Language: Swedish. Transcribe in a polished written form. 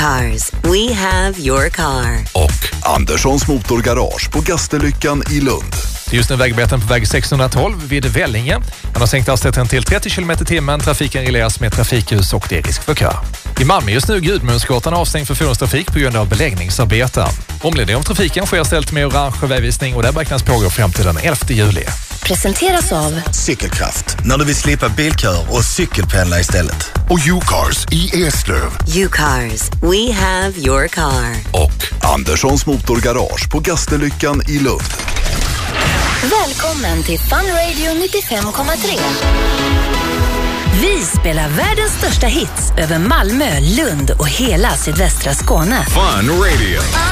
U-Cars. We have your car. Och Anderssons Motorgarage på Gasterlyckan i Lund. Just nu vägbeten på väg 612 vid Vällinge. Han har sänkt hastigheten till 30 km/h. Trafiken regleras med trafikljus och det är risk för kö. I Malmö just nu Gudmundsgatan avstängd för fordonstrafik på grund av beläggningsarbeten. Omledning av trafiken sker ställt med orange vägvisning och där beräknas pågå fram till den 11 juli. Presenteras av Cykelkraft, när du vill slippa bilkör och cykelpendla istället. Och U-Cars i Eslöv. U-Cars. We have your car. Och Anderssons Motorgarage på Gasterlyckan i Lund. Välkommen till Fun Radio 95,3. Vi spelar världens största hits över Malmö, Lund och hela sydvästra Skåne. Fun Radio.